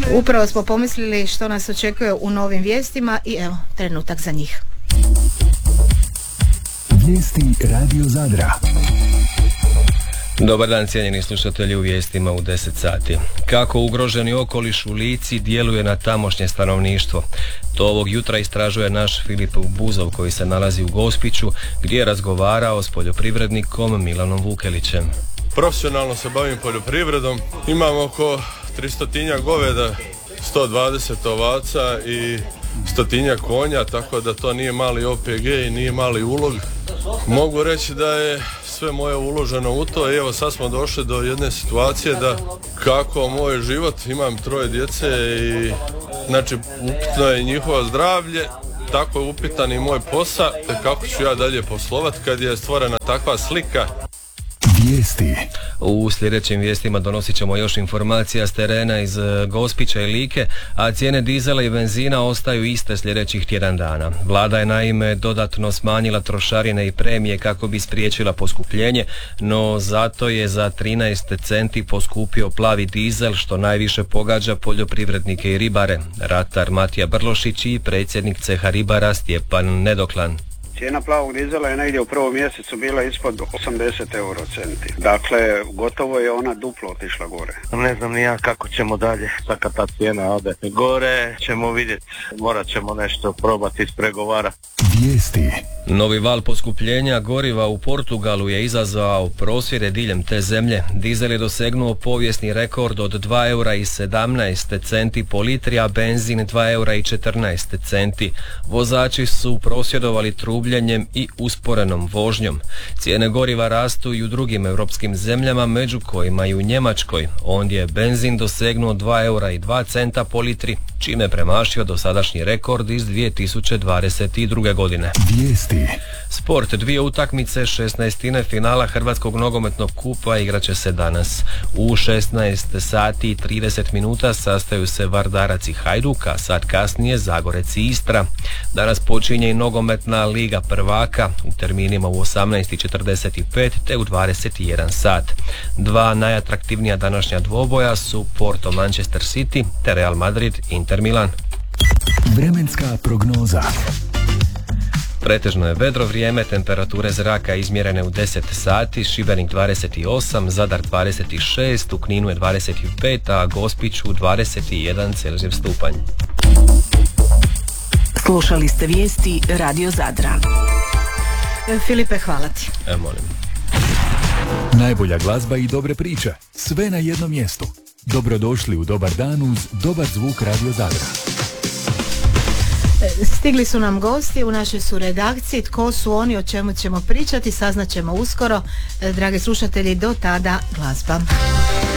Upravo smo pomislili što nas očekuje u novim vijestima i evo, trenutak za njih. Vijesti Radio Zadra. Dobar dan, cijenjeni slušatelji, u vijestima u 10 sati. Kako ugroženi okoliš u Lici djeluje na tamošnje stanovništvo? To ovog jutra istražuje naš Filip Buzov, koji se nalazi u Gospiću, gdje je razgovarao s poljoprivrednikom Milanom Vukelićem. Profesionalno se bavim poljoprivredom. Imam oko 300 goveda, 120 ovaca i 100 konja, tako da to nije mali OPG i nije mali ulog. Mogu reći da je sve moje uloženo u to i evo sad smo došli do jedne situacije da kako moj život, imam 3 djece i znači upitno je njihovo zdravlje, tako je upitan i moj posao, kako ću ja dalje poslovati kad je stvorena takva slika. Vijesti. U sljedećim vijestima donosit ćemo još informacija s terena iz Gospića i Like, a cijene dizela i benzina ostaju iste sljedećih tjedan dana. Vlada je naime dodatno smanjila trošarine i premije kako bi spriječila poskupljenje, no zato je za 13 centi poskupio plavi dizel, što najviše pogađa poljoprivrednike i ribare. Ratar Matija Brlošić i predsjednik ceha ribara Stjepan Nedoklan. Cijena plavog dizela je negdje u prvom mjesecu bila ispod 80 eurocenti. Dakle, gotovo je ona duplo otišla gore. Ne znam ni ja kako ćemo dalje, tako ta cijena ode gore, ćemo vidjeti, morat ćemo nešto probati ispregovara. Vijesti. Novi val poskupljenja goriva u Portugalu je izazvao prosvjede diljem te zemlje. Dizel je dosegnuo povijesni rekord od 2 eura i 17 centi po litri, a benzin 2 eura i 14 centi. Vozači su prosvjedovali trubljenjem i usporenom vožnjom. Cijene goriva rastu i u drugim europskim zemljama, među kojima i u Njemačkoj. Ondje je benzin dosegnuo 2 eura i 2 centa po litri, čime je premašio dosadašnji rekord iz 2022. godine. Vijesti. Sport, 2 utakmice 16. finala Hrvatskog nogometnog kupa igraće se danas. U 16 sati i 30 minuta sastaju se Vardarac i Hajduk, a sat kasnije Zagorec i Istra. Danas počinje i nogometna Liga prvaka u terminima u 18:45 te u 21 sat. 2 najatraktivnija današnja dvoboja su Porto Manchester City te Real Madrid Inter Milan. Vremenska prognoza. Pretežno je vedro vrijeme, temperature zraka izmjerene u 10 sati, Šibenik 28, Zadar 26, u Kninu je 25, a Gospiću 21 Celzijevski stupanj. Slušali ste vijesti Radio Zadra. Filipe, hvala ti. Molim. Najbolja glazba i dobre priče. Sve na jednom mjestu. Dobrodošli u Dobar dan uz dobar zvuk Radio Zadra. Stigli su nam gosti u našoj su redakciji. Tko su oni, o čemu ćemo pričati, saznaćemo uskoro. Dragi slušatelji, do tada glazba.